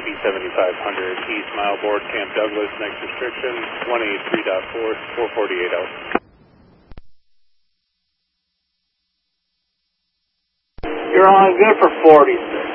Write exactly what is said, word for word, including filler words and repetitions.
B seventy-five hundred East Mile Board, Camp Douglas, next restriction, one eighty-three point four, four forty-eight out. You're on good for forty-six.